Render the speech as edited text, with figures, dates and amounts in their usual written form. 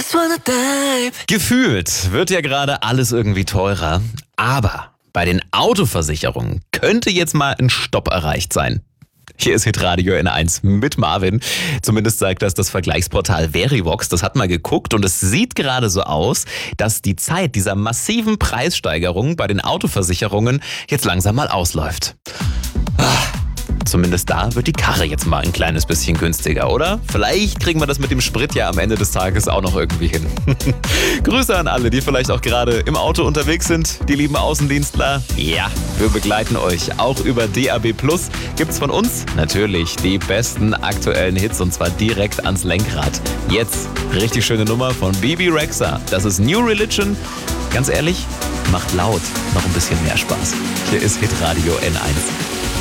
Gefühlt wird ja gerade alles irgendwie teurer, aber bei den Autoversicherungen könnte jetzt mal ein Stopp erreicht sein. Hier ist Hitradio N1 mit Marvin. Zumindest sagt das Vergleichsportal Verivox. Das hat mal geguckt und es sieht gerade so aus, dass die Zeit dieser massiven Preissteigerung bei den Autoversicherungen jetzt langsam mal ausläuft. Zumindest da wird die Karre jetzt mal ein kleines bisschen günstiger, oder? Vielleicht kriegen wir das mit dem Sprit ja am Ende des Tages auch noch irgendwie hin. Grüße an alle, die vielleicht auch gerade im Auto unterwegs sind, die lieben Außendienstler. Ja, wir begleiten euch auch über DAB+. Gibt's von uns natürlich die besten aktuellen Hits und zwar direkt ans Lenkrad. Jetzt richtig schöne Nummer von Bebe Rexha. Das ist New Religion. Ganz ehrlich, macht laut noch ein bisschen mehr Spaß. Hier ist Hitradio N1.